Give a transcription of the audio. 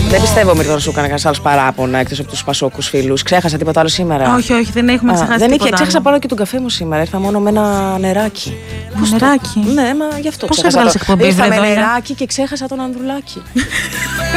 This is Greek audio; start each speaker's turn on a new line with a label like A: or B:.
A: Δεν πιστεύω ότι τώρα σου έκανε κανένα άλλο παράπονα εκτός από τους Πασόκους φίλους. Ξέχασα τίποτα άλλο σήμερα?
B: Όχι, όχι, δεν έχουμε ξεχάσει τίποτα.
A: Ξέχασα πάρω και τον καφέ μου σήμερα. Ήρθα μόνο με ένα νεράκι.
B: Νεράκι?
A: Ναι, μα γι' αυτό
B: πώς έβγαλες εκπομπή?
A: Ήρθα με νεράκι και ξέχασα τον Ανδρουλάκη.